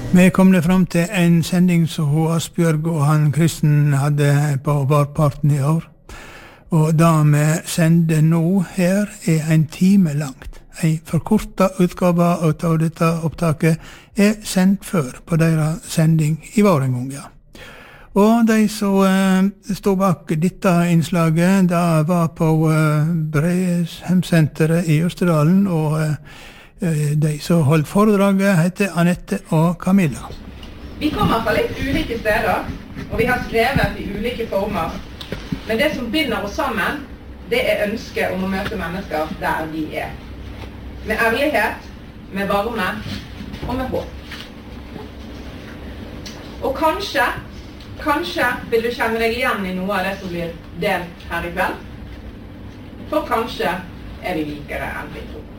Vi kom frem til en sending som Asbjørg og han Kristen hadde på varparten i år. Og det vi sender nå her en time langt. En forkortet utgave av dette opptaket sendt før på deres sending i vår en gang, ja. Og de som stod bak dette innslaget, det var på Breshemsenteret i Østerdalen, og de som holdt foredraget heter Annette og Camilla. Vi kommer fra litt ulike steder, og vi har skrevet i ulike former. Men det som binder oss sammen, det ønsket om å møte mennesker der de er. Med ærlighet, med varme og med håp. Og kanskje vil du kjenne deg igjen i noe av det som blir delt her i kveld. For kanskje vi likere enn vi tror.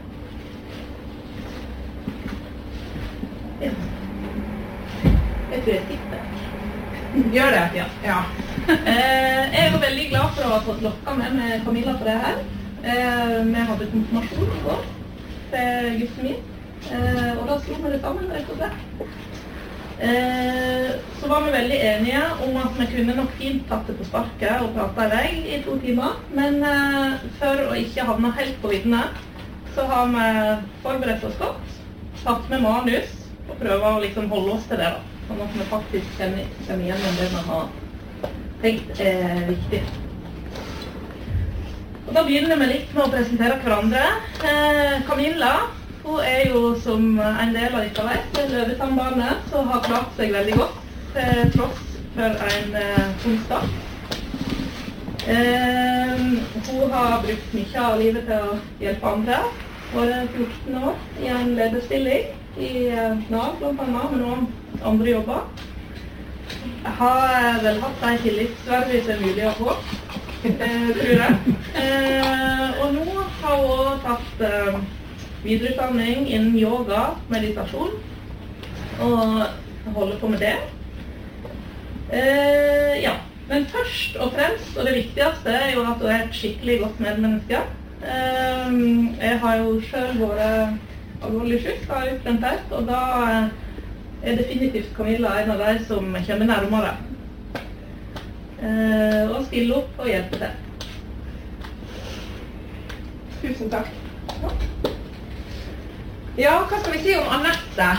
Ja. Jeg tror jeg tipper. Gjør det? Ja. Jeg jo veldig glad for å ha fått lokket med Camilla på det her. Vi hadde konfirmasjon i går til gutten min, og da sto vi det sammen, rett og slett. Så var vi veldig enige om at vi kunne nok fint tatt det på sparket og pratet i vei i 2 timer, men for å ikke havne helt på viddene, så har vi forberedt oss godt, tatt med manus, og prøver å liksom holde oss til det da, sånn at vi faktisk kjenner igjen det vi har tenkt viktig. Og da begynner vi litt med å presentere hverandre. Camilla, hun jo som en del av dere vet, løvetannbarnet, som har klart seg veldig godt, til tross for en onsdag. Hun har brukt mye av livet til å hjelpe andre, vært 14 år i en lederstilling i Nav, blant annet, med noen andre jobber. Jeg har vel hatt en tillitsverv hvis det mulig å få, tror jeg. Og nå har hun tatt videreutdanning innen yoga, meditasjon, og holder på med det. Ja, men først og fremst, og det viktigste jo at hun et skikkelig godt medmenneske. Jeg har jo selv vært alvorlig syk, har jeg utbrenthet, og da definitivt Camilla en av de som kommer nærmere. Og stille opp og hjelpe til. Tusen takk. Ja, hva skal vi si om Annette?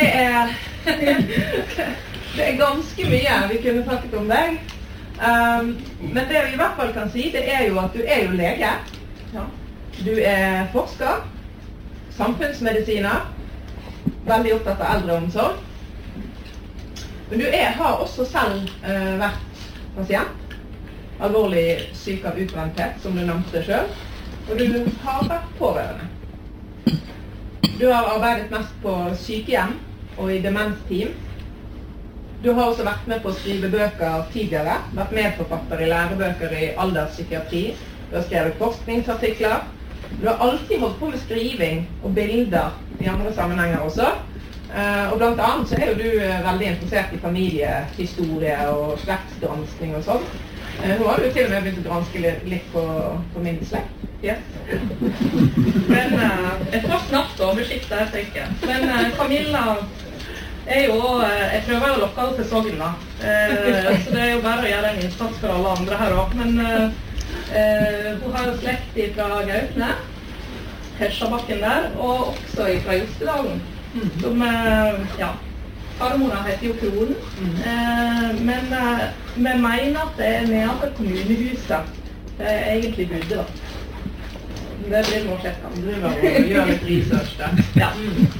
Det ganske mye vi kunne snakket om deg. Men det vi i hvert fall kan si, det jo at du jo lege. Ja. Du forsker, samfunnsmedisiner, veldig opptatt av eldreomsorg. Men du har også selv vært pasient, alvorlig syk av utbrenthet, som du nevnte selv, og du har vært pårørende. Du har arbeidet mest på sykehjem og i demensteam. Du har også vært med på å skrive bøker tidligere, vært medforfatter i lærebøker i alderspsykiatri, du har skrevet forskningsartikler. Du har alltid holdt på med skriving og bilder i andre sammenhenger også. Og blant annet så jo du veldig interessert i familiehistorie og slektsgranskning og sånn. Nå har du til og med begynt å granske litt på min slekt. Yes. Men jeg får snart oversikt der, tenker jeg. Men Camilla jo, jeg prøver å lokke henne til Sogn da. Så det jo bare å gjøre en innsats for alle andre her også. Men hun har jo slekt fra Gaupne, Hershabakken der, og også fra Jostedalen. Som, ja, farmora heter jo Kronen, men vi mener at det nedenfor kommunehuset det egentlig bodde da. Det blir nå slett andre å gjøre litt research der. Ja.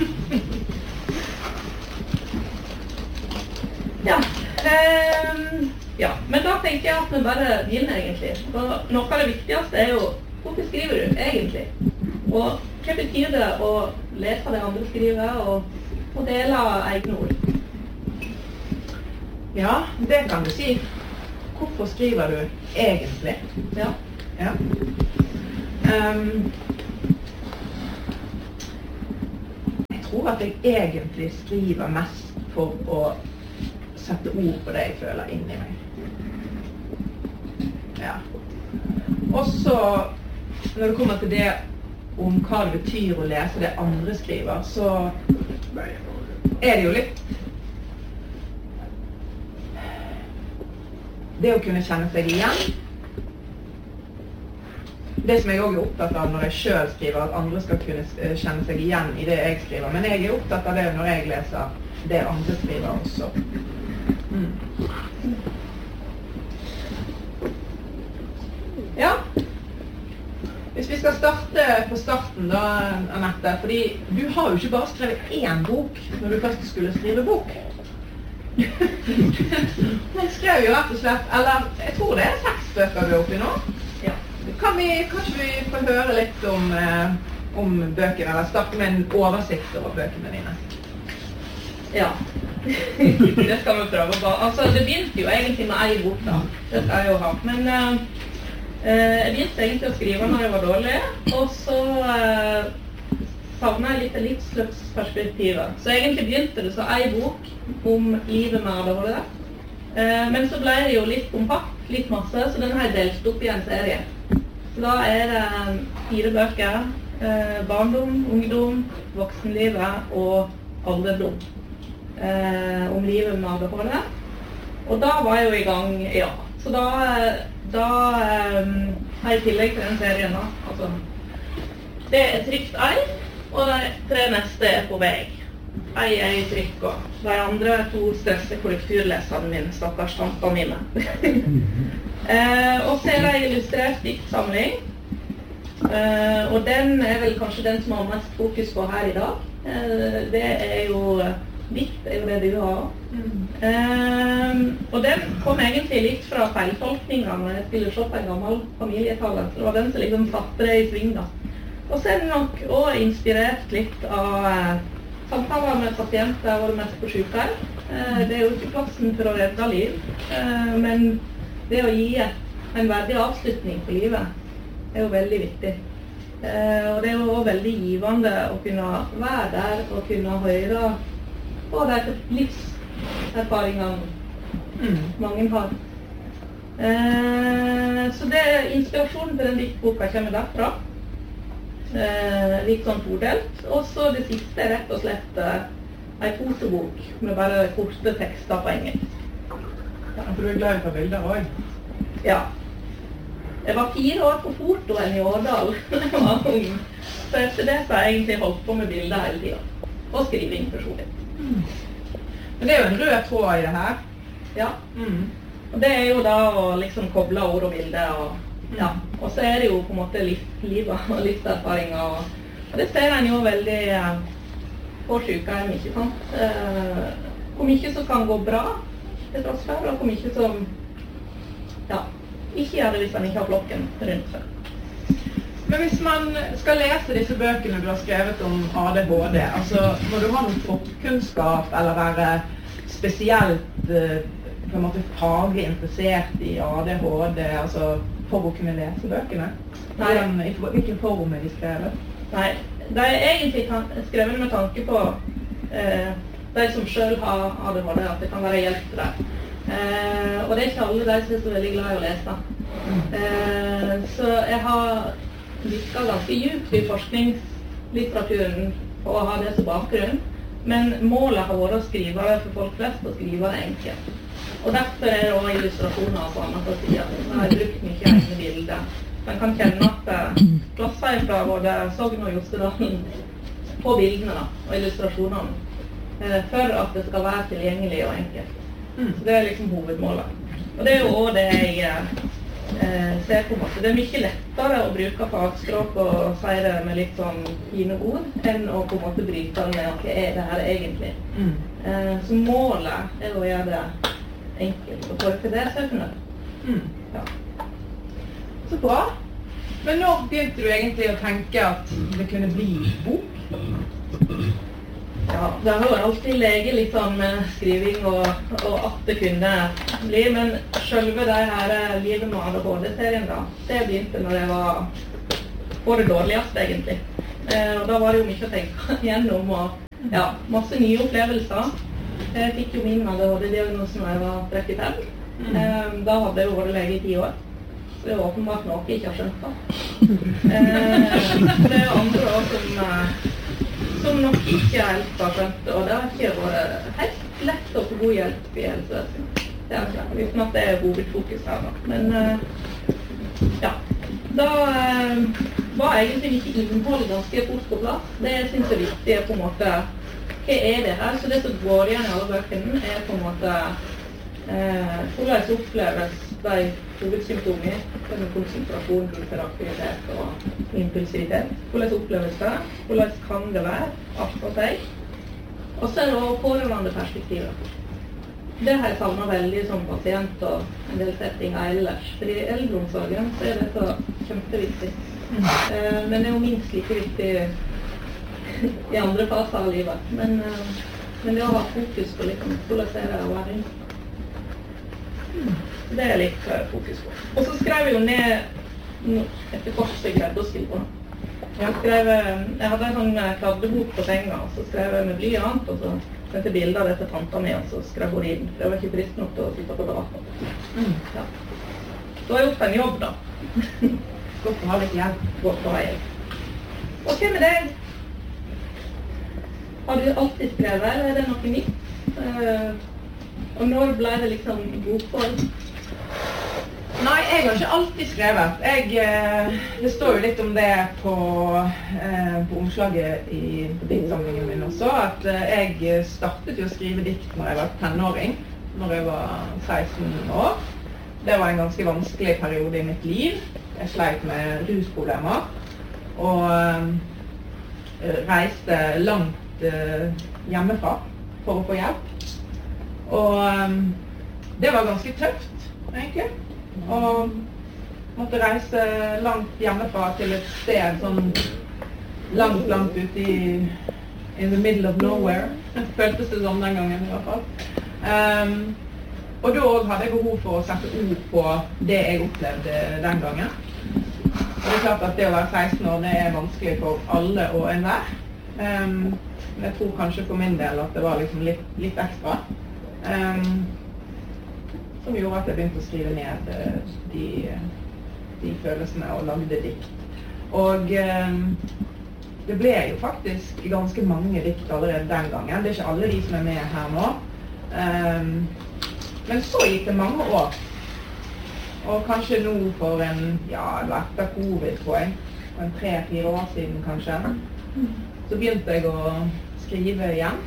Ja, men da tenker jeg at vi bare begynner egentlig. Og noe av det viktigste jo, hvorfor skriver du egentlig? Og hva betyr det å lese det andre skriver og dele egne ord? Ja, det kan du si. Hvorfor skriver du egentlig? Ja. Jeg tror at jeg egentlig skriver mest for å sette ord på det jeg føler inni meg. Ja. Og så, når det kommer til det om hva det betyr å lese det andre skriver, så det jo litt det å kunne kjenne seg igjen. Det som jeg også er opptatt av når jeg selv skriver, at andre skal kunne kjenne seg igjen i det jeg skriver. Men jeg er opptatt av det når jeg leser det andre skriver også. Ja. Hvis vi skal starte på starten da, Annette, fordi du har jo ikke bare skrevet én bok når du først skulle skrive bok. Jeg skrev jo rett og slett, eller jeg tror det 6 bøker du er oppe i nå. Ja. Kanskje vi får høre litt om bøkene, eller starte med en oversikt over bøkene dine? Ja, det skal vi prøve på. Altså, det begynte jo egentlig med en bok da, det skal jeg jo ha. Men jeg begynte egentlig å skrive når jeg var dårlig, og så savnet jeg litt livsløpsperspektivet. Så egentlig begynte det så en bok om livet med ADHD. Men så ble det jo litt kompakt, litt masse, så den har jeg delt opp i en serie. Så da er det 4 bøker, barndom, ungdom, voksenlivet og alderdom. Om livet med ADHD. Og da var jeg jo i gang, ja. Så da har jeg i tillegg til den serien da, altså, det er trygt ei, og de 3 neste er på vei. Ei er i trykk, og de andre 2 største korrekturleserne mine, stakkars tantene mine. Og så er det en illustrert diktsamling, og den er vel kanskje den som har mest fokus på her i dag. Det er jo dikt, er jo det du har. Og den kom egentlig litt fra feiltolkninga når jeg skulle se på en gammel familietale. Så det var den som liksom satte det i sving da. Og så er den nok også inspirert litt av samtaler med pasienter og det mest på sykehjem. Det er jo ikke plassen for å redde liv, men det å gi en verdig avslutning på livet er jo veldig viktig. Og det er jo også veldig givende å kunne være der og kunne høre på de livserfaringene mange har. Så det inspirasjonen til den diktboka kommer derfra. Litt sånn todelt. Og så det siste er rett og slett en fotobok med bare korte tekster på engelsk. Ja, for du er glad i å ta bilder også? Ja. Jeg var 4 år på fotoen i Årdal da jeg var ung. Så etter det så har jeg egentlig holdt på med bilder hele tiden. Og skriving personlig. Men det er jo en rød tråd i det her. Ja. Og det er jo da å liksom koble ord og bilder. Og så er det jo på en måte livet og livserfaringer. Og det ser en jo veldig på sykehjem, ikke sant? Hvor mye som kan gå bra til tross for, og hvor mye som ikke gjør det hvis man ikke har flokken rundt seg. Men hvis man skal lese disse bøkene du har skrevet om ADHD, altså må du ha noen forkunnskap eller være spesielt på en måte faglig interessert i ADHD, altså for å kunne lese bøkene? I hvilken form er de skrevet? Nei, de er egentlig skrevet med tanke på de som selv har ADHD, at det kan være hjelp til det. Og det er ikke alle de som er så veldig glad i å lese. Så jeg har dykket ganske djupt i forskningslitteraturen på å ha det som bakgrunn, men målet har vært å skrive det for folk flest og skrive det enkelt. Og derfor er det også illustrasjoner og sånn på siden. Så har jeg brukt mye egne bilder. Man kan kjenne at klasser fra både Sogn og Jostedalen på bildene da, og illustrasjonene for at det skal være tilgjengelig og enkelt. Så det er liksom hovedmålet. Og det er jo også det jeg ser på en måte. Det er mye lettere å bruke fagspråk og si det med litt sånn fine ord enn å på en måte bryte det med hva er det her egentlig. Så målet er å gjøre det enkelt og folk til det søkende. Ja. Så bra. Men når begynte du egentlig å tenke at det kunne bli bok? Ja, det har jo alltid leget litt sånn med skriving og at det kunne bli, men selve det her livet med ADHD-serien da, det begynte når jeg var på det dårligste egentlig. Og da var det jo mye å tenke gjennom og masse nye opplevelser. Jeg fikk jo min ADHD-diagnosen når jeg var 35. Da hadde jeg jo vært lege i 10 år. Så det er åpenbart noe jeg ikke har skjønt da. Det er jo andre år som nok ikke helt har skjønt, og det har ikke vært helt lett å få god hjelp i helsevesenet. det uten at det hovedfokus her da. Men ja, da var egentlig mitt innhold ganske fort på plass. Det jeg synes viktig på en måte, hva det her? Så det som går igjen i alle bøkene på en måte hvordan oppleves de hovedsymptomer, som konsentrasjon, hyperaktivitet og impulsivitet. Hvordan oppleves det? Hvordan kan det være? Akkurat seg. Og så det også pårørende perspektivet. Det har jeg savnet veldig som pasient og en del settinger ellers. For i eldreomsorgen så dette kjempeviktig. Men det jo minst like viktig i andre faser av livet. Men det å ha fokus på liksom, hvordan det å være inn. Det litt fokus på. Og så skrev jeg jo ned etter kort så jeg greide å skrive på den. Jeg hadde en sånn kladdebok på senga, og så skrev jeg med blyant, og så sendte bilder av det til tanta mi, og så skrev hun inn. For jeg var ikke frist nok til å sitte på data. Ja. Så har jeg gjort en jobb, da. Godt å ha litt hjelp. Godt å ha hjelp. Og hva med deg? Har du alltid skrevet, eller det noe nytt? Og når ble det liksom bokform? Nei, jeg har ikke alltid skrevet. Det står jo litt om det på omslaget i diktsamlingen min også, at jeg startet jo å skrive dikt når jeg var tenåring, når jeg var 16 år. Det var en ganske vanskelig periode i mitt liv. Jeg sleit med rusproblemer, og reiste langt hjemmefra for å få hjelp. Og det var ganske tøft, egentlig. Og måtte reise langt hjemmefra til et sted sånn langt ute in the middle of nowhere. Føltes det sånn den gangen i hvert fall. Og da hadde jeg behov for å sette ord på det jeg opplevde den gangen. Og det klart at det å være 16 år, det vanskelig for alle og enhver. Men jeg tror kanskje for min del at det var liksom litt ekstra. Som gjorde at jeg begynte å skrive ned de følelsene og lagde dikt. Og det ble jo faktisk ganske mange dikt allerede den gangen. Det ikke alle de som med her nå. Men så gikk det mange år. Og kanskje nå for etter covid på en 3-4 år siden kanskje, så begynte jeg å skrive igjen.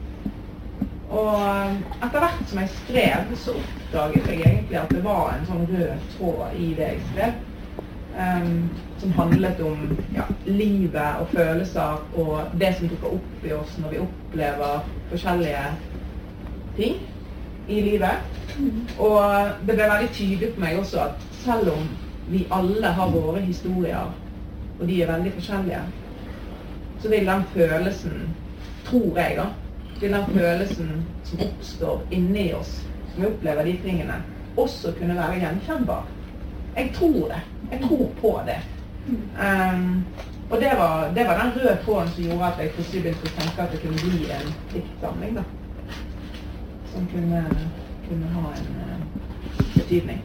Og etter hvert som jeg skrev, så oppdaget jeg egentlig at det var en sånn rød tråd i det jeg skrev, som handlet om livet og følelser og det som dukker opp i oss når vi opplever forskjellige ting i livet. Og det ble veldig tydelig for meg også at selv om vi alle har våre historier, og de veldig forskjellige, så vil den følelsen, tror jeg da, vil den følelsen som oppstår inni oss, som vi opplever de tingene, også kunne være gjenkjennbar. Jeg tror det. Jeg tror på det. Og det var den røde tråden som gjorde at jeg plutselig begynte å tenke at det kunne bli en diktsamling, da. Som kunne ha en betydning.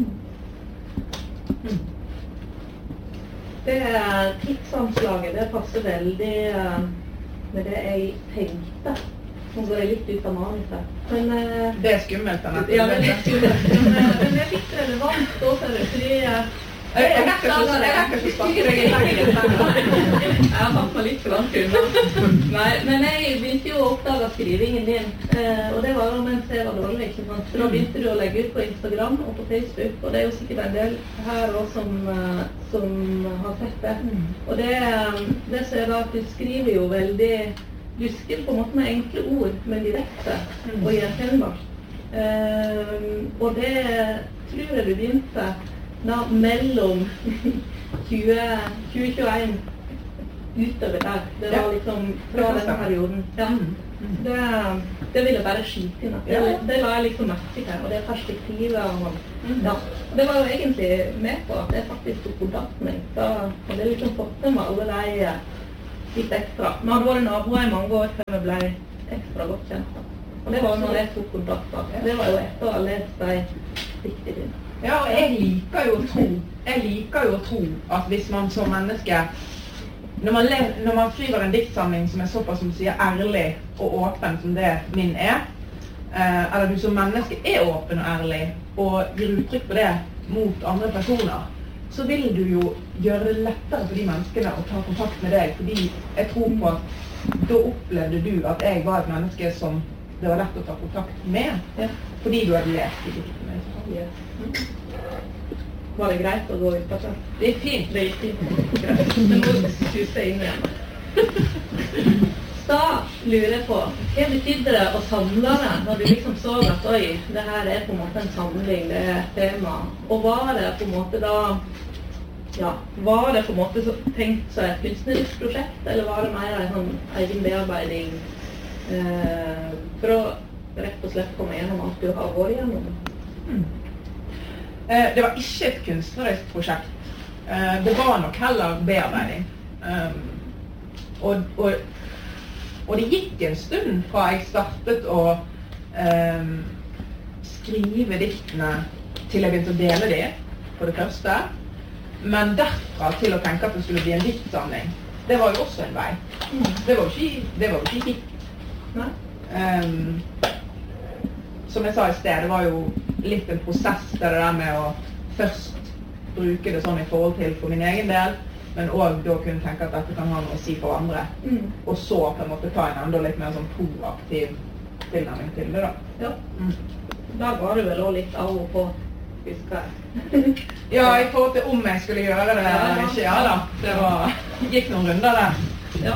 Det tidsanslaget, det passer veldig med det jeg tenkte. Nå går jeg litt ut av manuset. Men det skummelt, Annette. Ja, det litt skummelt. Men det litt relevant da, fordi jeg rekker ikke snakke deg i lenger. Jeg har tatt meg litt for langt unna. Nei, men jeg begynte jo å oppdage skrivingen din, og det var jo mens jeg var dårlig, ikke sant? Så da begynte du å legge ut på Instagram og på Facebook, og det jo sikkert en del her også som har sett det. Og det ser da at du skriver jo veldig, du skriver på en måte med enkle ord, men direkte og gjenkjennbart. Og det tror jeg du begynte da mellom 2021 utover der. Det var liksom fra denne perioden. Ja. Det ville jeg bare skite inn. Det la jeg liksom merke til, og det perspektivet. Det var jo egentlig med på at jeg faktisk tok kontakt med deg. Da hadde jeg liksom fått med meg alle de litt ekstra. Vi hadde vært naboer i mange år før vi ble ekstra godt kjent. Og det var når jeg tok kontakt. Det var jo etter å ha lest de riktig dine. Ja, og jeg liker jo å tro at hvis man som menneske, når man skriver en diktsamling som såpass som sier ærlig og åpen som det min eller du som menneske åpen og ærlig, og gir uttrykk for det mot andre personer, så vil du jo gjøre det lettere for de menneskene å ta kontakt med deg, fordi jeg tror på at da opplevde du at jeg var et menneske som det var lett å ta kontakt med, fordi du hadde lest i diktene. Var det greit å gå ut på det? Det fint. Det fint. Greit. Det må suse inn igjen. Da lurer jeg på, hva betydde det å samle det, når du liksom så at, oi, det her på en måte en samling, det et tema, og var det på en måte da, var det på en måte tenkt som et kunstnerisk prosjekt, eller var det mer en sånn egen bearbeiding, for å rett og slett komme gjennom alt du har vært gjennom? Det var ikke et kunstnerisk prosjekt. Det var nok heller bearbeiding. Og det gikk en stund fra jeg startet å skrive diktene til jeg begynte å dele de, for det første. Men derfra til å tenke at det skulle bli en diktsamling, det var jo også en vei. Det var jo ikke hit. Som jeg sa i sted, det var jo litt en prosess det der med å først bruke det sånn i forhold til for min egen del, men også da kunne tenke at dette kan ha noe å si for andre. Og så på en måte ta en enda litt mer sånn proaktiv tilnærming til det da. Ja. Da var det vel også litt av og på, husker jeg. Ja, i forhold til om jeg skulle gjøre det eller ikke, da. Det gikk noen runder der. Ja.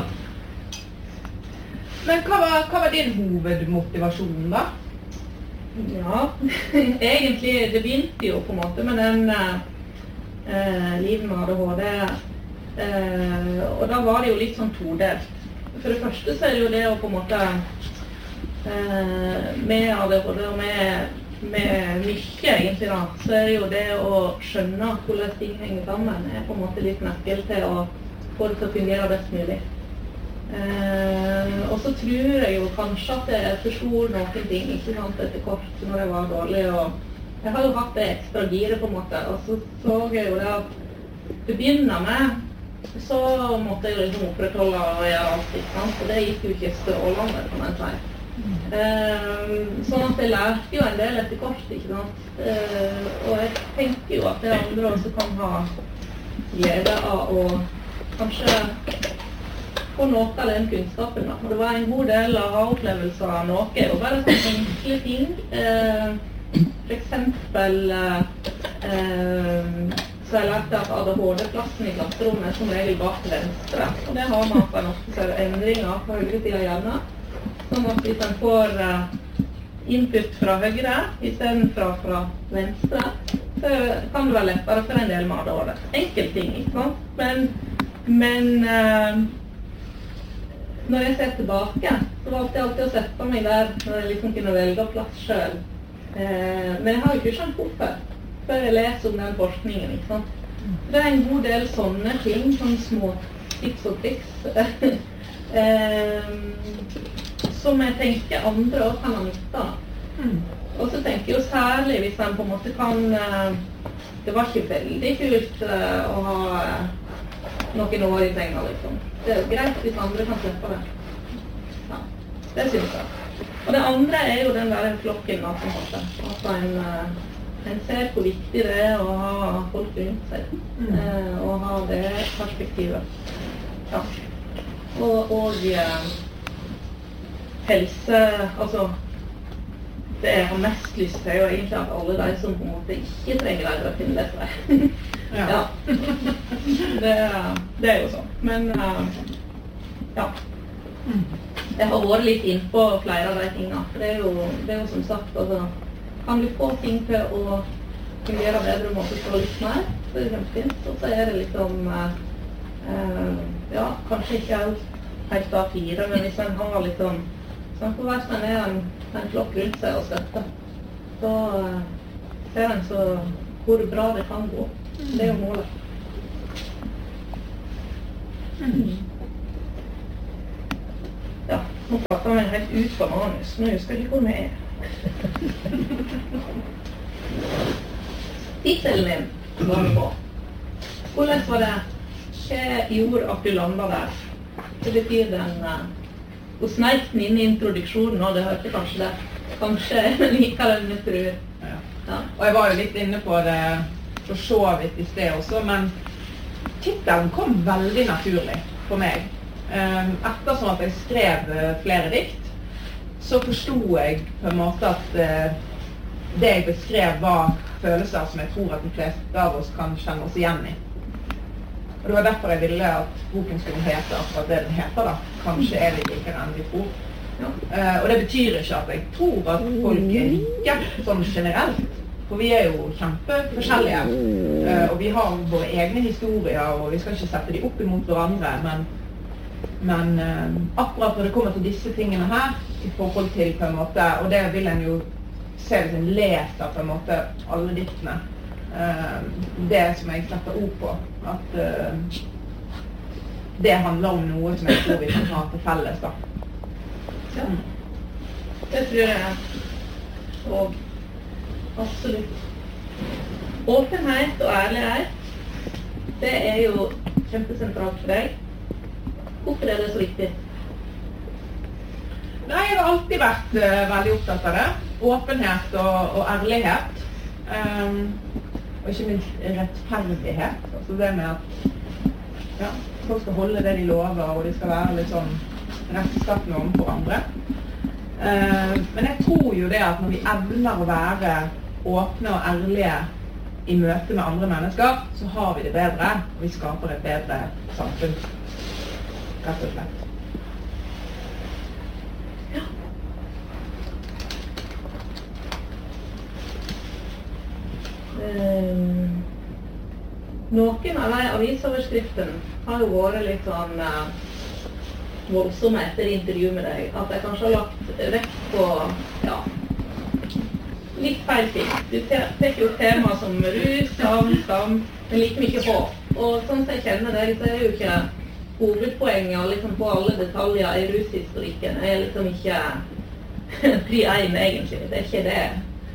Men hva var din hovedmotivasjon da? Ja, egentlig, det begynte jo på en måte med den livet med ADHD, og da var det jo litt sånn todelt. For det første så er det jo det å på en måte, med ADHD og med mye egentlig da, så er det jo det å skjønne hvordan ting henger sammen, er på en måte litt nøkkel til å få det til å fungere best mulig. Og så tror jeg jo kanskje at jeg forstod noen ting, ikke sant, etter kort når jeg var dårlig, og jeg har jo hatt det ekstra gire på en måte, og så jeg jo det at til å begynne med, så måtte jeg jo liksom opprettholde og gjøre alt, ikke sant, og det gikk jo ikke strålende, kan jeg si. Sånn at jeg lærte jo en del etter kort, ikke sant, og jeg tenker jo at det andre også kan ha glede av å kanskje få noe av den kunnskapen da. Og det var en god del av opplevelser av noe, og bare sånne enkle ting. For eksempel så har jeg lært at ADHD-plassen i klasserommet som regel bak venstre. Og det har man på ofte endringer på høyre siden av hjernen. Sånn at hvis man får input fra høyre i stedet fra venstre, så kan det være lettere for en del med ADHD. Enkel ting, ikke sant? Men når jeg ser tilbake, så valgte jeg alltid å sette meg der når jeg liksom kunne velge plass selv. Men jeg har jo ikke skjønt hvorfor, før jeg leser om den forskningen, ikke sant? Det er en god del sånne ting, sånne små tips og triks, som jeg tenker andre også kan ha nytte av. Og så tenker jeg jo særlig hvis man på en måte kan, det var ikke veldig kult å ha noen år i senga, liksom. Det er jo greit hvis andre kan slippe det. Ja, det synes jeg. Og det andre er jo den der flokken som har seg. Altså en ser hvor viktig det er å ha folk rundt seg. Og ha det perspektivet. Ja. Og helse, altså det jeg har mest lyst til er jo egentlig at alle de som på en måte ikke trenger lærere finner det seg. Ja. Det er jo sånn. Men ja. Jeg har vært litt inn på flere av de tingene. For det er jo som sagt, altså, kan du få ting til å fungere bedre og forstå litt mer, så er det kjempefint. Og så er det liksom, ja, kanskje ikke helt A4, men hvis man har litt sånn, på hver man er en flokk rundt seg og støtte, så ser man så hvor bra det kan gå. Det er jo målet. Ja, nå prater vi helt ut på manus. Nå husker jeg ikke hvor vi er. Titelen din var det på. Hvordan var det? Hva gjorde at du landet der? Det betyr den... Hun sneik den inn i introduksjonen, og det hørte kanskje det. kanskje liker den med tror. Ja. Og jeg var jo litt inne på det for så vidt I sted også, men titelen kom veldig naturlig for meg. Ettersom at jeg skrev flere dikt, så forstod jeg på en måte at det jeg beskrev var følelser som jeg tror at de fleste av oss kan kjenne oss igjen I. Og det var derfor jeg ville at boken skulle hete akkurat det den heter da. Kanskje vi likere enn vi tror. Og det betyr ikke at jeg tror at folk like sånn generelt. For vi jo kjempeforskjellige. Og vi har våre egne historier, og vi skal ikke sette de opp imot hverandre. Men akkurat når det kommer til disse tingene her, I forhold til på en måte, og det vil en jo se hvis en leser på en måte alle diktene, det som jeg setter ord på, at det handler om noe som jeg tror vi kan ha til felles da. Ja, det tror jeg og absolutt. Åpenhet og ærlighet, det jo kjempesentralt for deg. Hvorfor det så viktig? Nei, jeg har alltid vært veldig opptatt av det. Åpenhet og ærlighet. Og ikke minst rettferdighet. Altså det med at folk skal holde det de lover, og de skal være litt sånn rettskattende overfor andre. Men jeg tror jo det at når vi evner å være åpne og ærlige I møte med andre mennesker, så har vi det bedre, og vi skaper et bedre samfunn. Rett og slett. Ja. Noen av de avisoverskriftene har jo vært litt sånn voldsomme etter intervju med deg, at jeg kanskje har lagt vekt på, litt feil ting. Du tek jo tema som rus, skam, men like mye håp. Og sånn som jeg kjenner deg, så jo ikke hovedpoenget liksom på alle detaljer I rushistorikken. Jeg liksom ikke fri ein egentlig, det ikke det.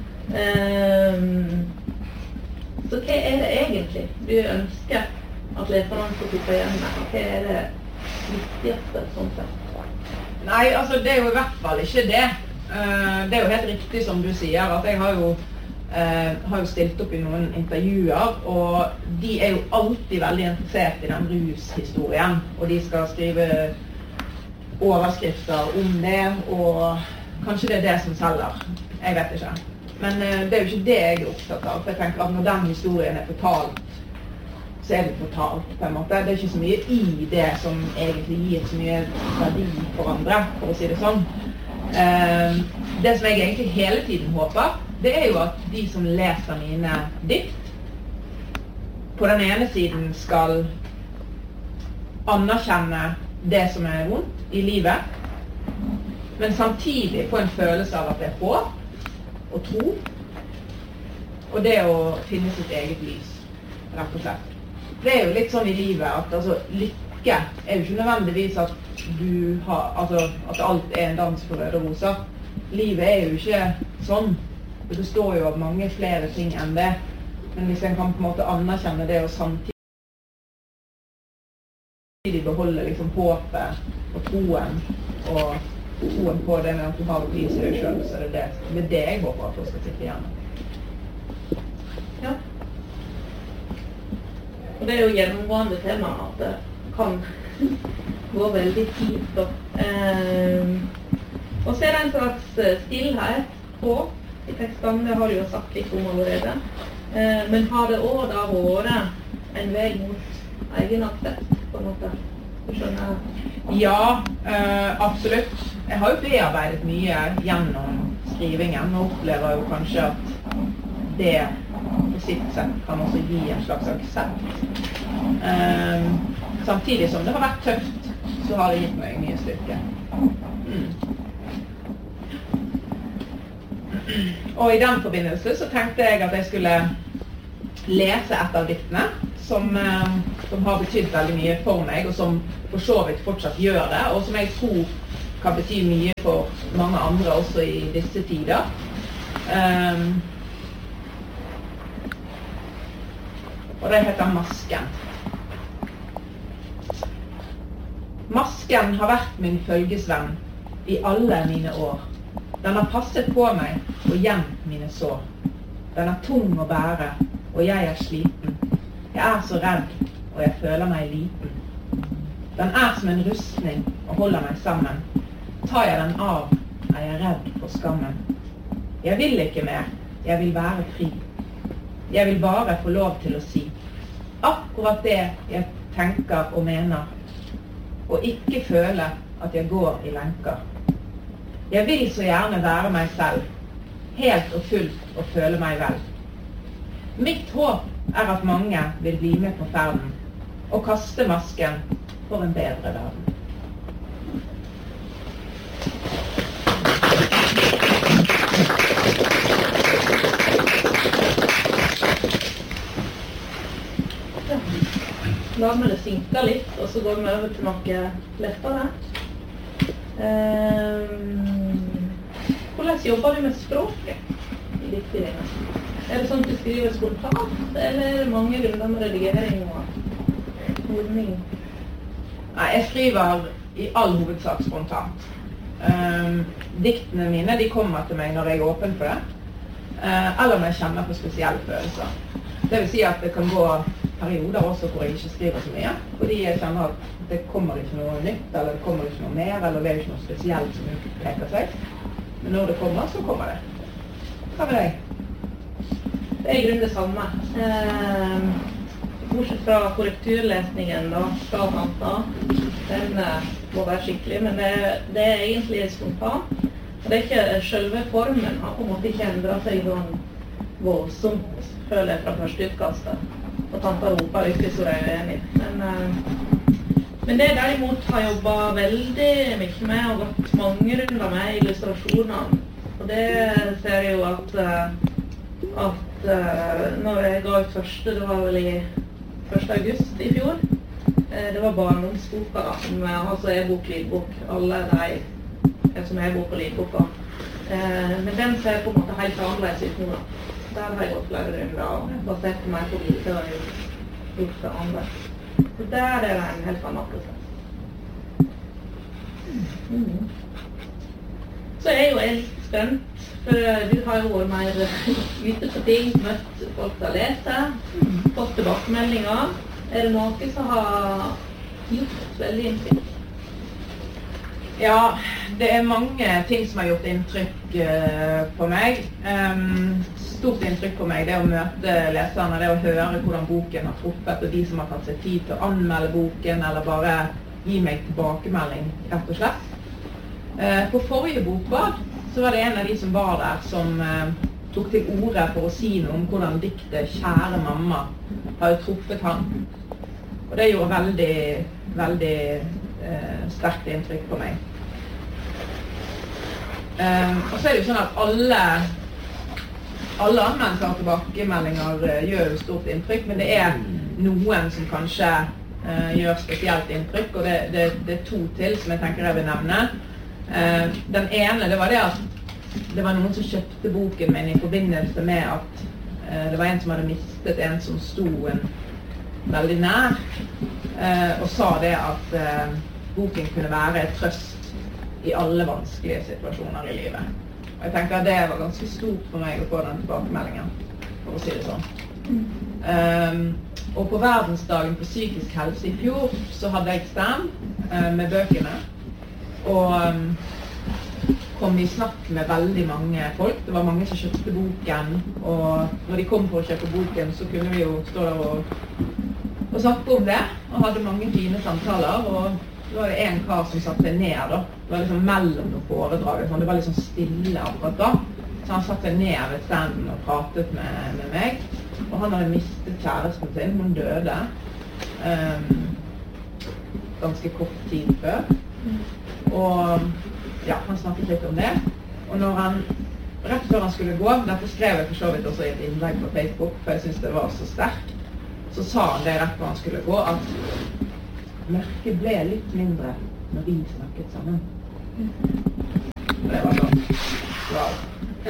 Så hva det egentlig du ønsker at leserne skal sitte igjen med? Hva det viktigste sånn sett? Nei, altså det jo I hvert fall ikke det. Det jo helt riktig som du sier, at jeg har jo stilt opp I noen intervjuer, og de jo alltid veldig interessert I den rushistorien, og de skal skrive overskrifter om det, og kanskje det det som selger. Jeg vet ikke. Men det jo ikke det jeg opptatt av, for jeg tenker at når den historien fortalt, så det fortalt på en måte. Det ikke så mye I det som egentlig gir så mye verdi for andre, for å si det sånn. Det som jeg egentlig hele tiden håper, det jo at de som leser mine dikt, på den ene siden skal anerkjenne det som vondt I livet, men samtidig få en følelse av at det håp, og tro, og det å finne sitt eget lys, rett og slett. Det jo litt sånn I livet at altså, lykke jo ikke nødvendigvis at du har, altså at alt en dans for røde roser. Livet jo ikke sånn. Det består jo av mange flere ting enn det. Men hvis en kan på en måte anerkjenne det og samtidig beholde liksom håpet og troen på det med at du har et lys I deg selv, så det det jeg håper at du skal sitte igjen. Ja. Og det jo gjennomgående tema at det kan gå veldig fint. Og så det en slags stillhet på I tekstene, det har du jo sagt litt om allerede. Men har det også da vært en vei mot egen aksept, på en måte? Du skjønner? Ja, absolutt. Jeg har jo bearbeidet mye gjennom skrivingen, og opplever jo kanskje at det på sitt sett kan også gi en slags aksept. Samtidig som det har vært tøft, så har det gitt meg mye styrke. Og I den forbindelse så tenkte jeg at jeg skulle lese et av diktene som har betydd veldig mye for meg, og som for så vidt fortsatt gjør det, og som jeg tror kan bety mye for mange andre også I disse tider. Og det heter Masken. Masken har vært min følgesvenn I alle mine år. Den har passet på meg og gjemt mine sår. Den er tung å bære, og jeg er sliten. Jeg er så redd, og jeg føler meg liten. Den er som en rustning og holder meg sammen. Tar jeg den av, er jeg redd for skammen. Jeg vil ikke mer, jeg vil være fri. Jeg vil bare få lov til å si akkurat det jeg tenker og mener, og ikke føle at jeg går i lenker. Jeg vil så gjerne være meg selv, helt og fullt og føle meg vel. Mitt håp er at mange vil bli med på ferden, og kaste masken for en bedre verden. La meg det synke litt, og så går vi over til noe lettere. Hvordan jobber du med språket i ditt liv? Er det sånn at du skriver spontant, eller er det mange runder med redigering og ordning? Nei, jeg skriver i all hovedsak spontant. Diktene mine, de kommer til meg når jeg er åpen for det, eller når jeg kjenner på spesielle følelser. Det vil si at det kan gå perioder også hvor jeg ikke skriver så mye, fordi jeg kjenner at det kommer ikke noe nytt, eller det kommer ikke noe mer, eller det er ikke noe spesielt som utpeker seg. Men når det kommer, så kommer det. Hva med deg? Det er i grunnen det samme. Bortsett fra korrekturlesningen da, fra Tanta, den må være skikkelig, men det er egentlig spontant. Det er ikke selve formen, har på en måte ikke endret seg sånn voldsomt, føler jeg, fra første utkastet. Og Tanta roper ikke så jeg er enig. Men det derimot har jeg jobbet veldig mye med, og gått mange runder med illustrasjonene. Og det ser jeg jo at når jeg ga ut første, det var vel i 1. august i fjor, det var barndomsboka da, som altså e-bok, lydbok, alle de som e-bok og lydboka. Men den ser på en måte helt annerledes ut nå da. Der har jeg gått flere runder og basert meg på bilder og gjort det andre. Så der er det en helt annen prosess. Så er jo jeg litt spent, for du har jo vært mer ute på ting, møtt folk til å lese, fått tilbakemeldinger. Er det noe som har gjort veldig inntrykk? Ja, det er mange ting som har gjort inntrykk på meg. Stort inntrykk på meg, det å møte leserne, det å høre hvordan boken har truffet, og de som har tatt seg tid til å anmelde boken, eller bare gi meg tilbakemelding, rett og slett. På forrige bokbad, så var det en av de som var der, som tok til orde for å si noe om hvordan diktet «Kjære mamma» har truffet han. Og det gjorde veldig, veldig sterkt inntrykk på meg. Og så er det jo sånn at alle anmeldelser og tilbakemeldinger gjør jo stort inntrykk, men det er noen som kanskje gjør spesielt inntrykk, og det er to til som jeg tenker jeg vil nevne. Den ene, det var det at det var noen som kjøpte boken min i forbindelse med at det var en som hadde mistet en som sto en veldig nær, og sa det at boken kunne være et trøst i alle vanskelige situasjoner i livet. Og jeg tenker at det var ganske stort for meg å få den tilbakemeldingen, for å si det sånn. Og på verdensdagen for psykisk helse i fjor, så hadde jeg stand med bøkene, og kom i snakk med veldig mange folk. Det var mange som kjøpte boken, og når de kom for å kjøpe boken, så kunne vi jo stå der og snakke om det, og hadde mange fine samtaler, og da var det en kar som satt seg ned da. Det var liksom mellom noen foredrag, sånn. Det var liksom stille akkurat da. Så han satt seg ned ved standen og pratet med meg. Og han hadde mistet kjæresten sin, hun døde. Ganske kort tid før. Og ja, han snakket litt om det. Og når han, rett før han skulle gå, dette skrev jeg for så vidt også i et innlegg på Facebook, for jeg synes det var så sterkt, så sa han det rett før han skulle gå, at mørket ble litt mindre når vi snakket sammen. Og det var sånn. Wow.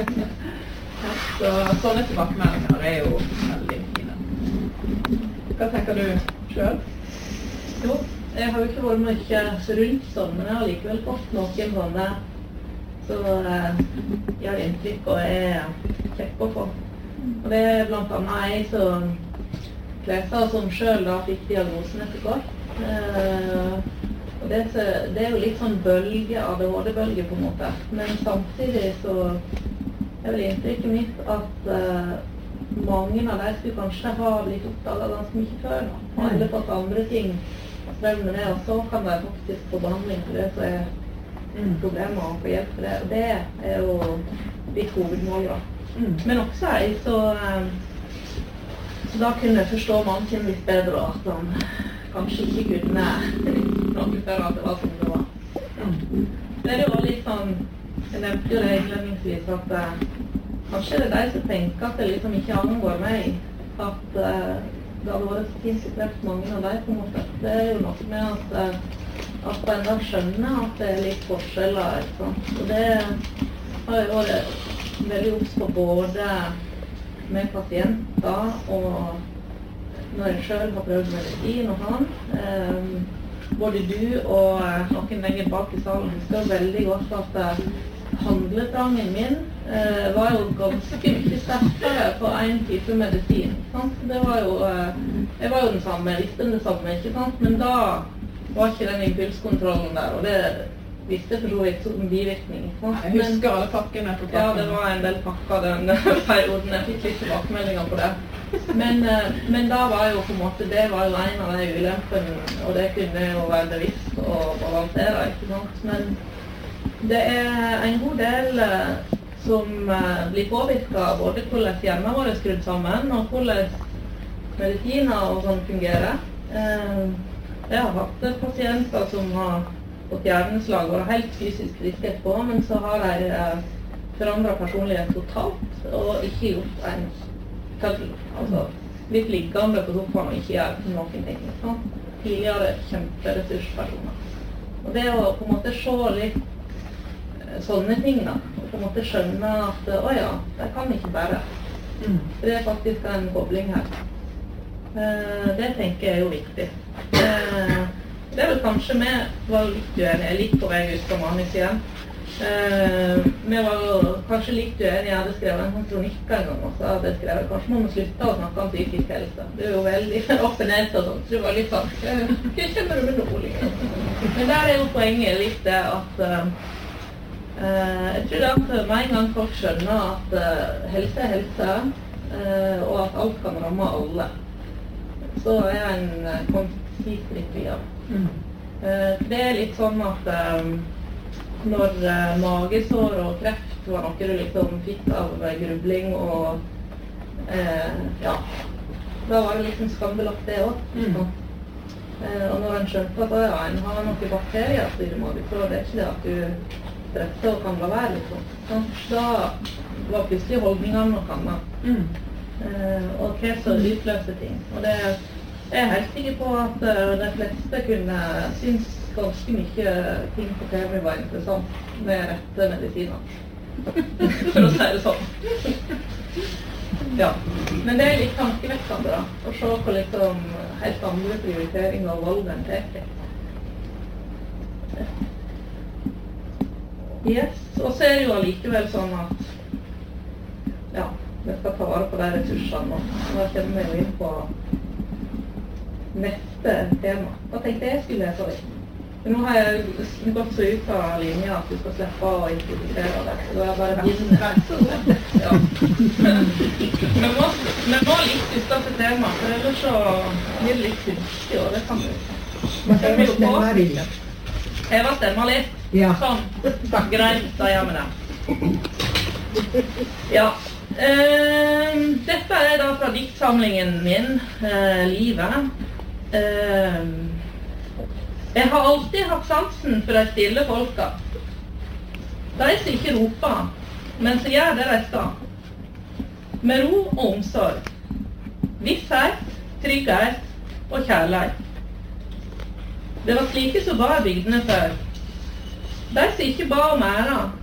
Så sånne tilbakemeldinger er jo veldig fine. Hva tenker du selv? Jo, jeg har jo ikke vært mye rundt sånn, men jeg har likevel fått noen sånne så gjør inntrykk og kjekk å få. Og det blant annet jeg som Klesa som selv da fikk diagnosen etter hvert. Og det jo litt sånn bølge, ADHD-bølge på en måte. Men samtidig så vel inntrykket mitt at mange av dem skulle kanskje ha blitt oppdaget ganske mye før nå. Eller fått andre ting strøm med det, og så kan det faktisk få behandling for det, så problemer å få hjelp for det. Og det jo litt hovedmål da. Men også så da kunne jeg forstå mannen sin litt bedre, at han kanskje ikke kunne noe før at det var som det var. Det jo litt sånn, jeg nevnte jo det innledningsvis, at kanskje det de som tenker at det liksom ikke angår meg, at det hadde vært så fint opplevd mange av dem på en måte. Det jo noe med at man da skjønner at det litt forskjeller, ikke sant? Og det har jo vært veldig obs på både med pasienter og når jeg selv har prøvd medisin og han. Både du og noen lenger bak i salen husker veldig godt at handletrangen min var jo ganske mye sterkere på en type medisin. Sant? Det var jo, jeg var jo den samme, jeg visste det samme, ikke sant? Men da var ikke den impulskontrollen der, og det visste for så vidt som bivirkning. Jeg husker alle pakkene på pakken. Ja, det var en del pakker den perioden. Jeg fikk litt tilbakemeldinger på det. Men da var jo på en måte, det var jo en av de ulempene, og det kunne jo være bevisst og balansere, ikke sant? Men det en god del som blir påvirket av både hvordan hjernen vår skrudd sammen, og hvordan medisiner og sånn fungerer. Jeg har hatt pasienter som har fått hjerneslag og helt fysisk friske etterpå, men så har de forandret personlighet totalt og ikke gjort en kødd. Altså litt liggende på sofaen og ikke gjør noen ting. Sånn. Tidligere kjemperessurspersoner. Og det å på en måte se litt sånne ting da, og på en måte skjønne at åja, det kan ikke bare. Det faktisk en kobling her. Det tenker jeg jo viktig. Det vel kanskje vi var litt uenige, litt på vei ut fra manus igjen. Vi var jo kanskje litt uenige, jeg hadde skrevet en sånn kronikk en gang, og så hadde jeg skrevet kanskje må vi slutte å snakke om psykisk helse. Det jo veldig åpenhet og sånt, så det var litt sånn, hva kjenner du med noe liksom? Men der jo poenget litt det at jeg tror det at med en gang folk skjønner at helse helse, og at alt kan ramme alle, så en kommet litt videre. Det litt sånn at når magesår og kreft var noe du liksom fikk av grubling og ja, da var det liksom skambelagt det også. Og når en skjønte at ja, en har noen bakterier i magesår, det ikke det at du stresser og kan la være liksom. Da var plutselig holdningene noe annet. Og kreft så utløste ting. Og det jeg helt sikker på at de fleste kunne synes ganske mye ting på TV var interessant med rette medisiner. For å si det sånn. Ja. Men det litt tankevekkende da, å se på liksom helt andre prioriteringer og valg enn det. Yes, og så det jo allikevel sånn at ja, vi skal ta vare på de ressursene, og da kommer vi jo inn på neste tema. Da tenkte jeg skulle lese litt. Men nå har jeg gått så ut av linja at du skal slippe å introdusere det. Så da bare begynner. Ja. Men må litt ut av det tema, for ellers så blir det litt kunstig, og det kan du. Jeg var stemma litt. Ja. Sånn. Greit, da gjør vi det. Ja. Dette da fra diktsamlingen min, Livet. Jeg har alltid hatt sansen for de stille folka. De som ikke roper, men som gjør det de skal. Med ro og omsorg. Visshet, trygghet og kjærlighet. Det var slike som var bygdene før. De som ikke ba om æra,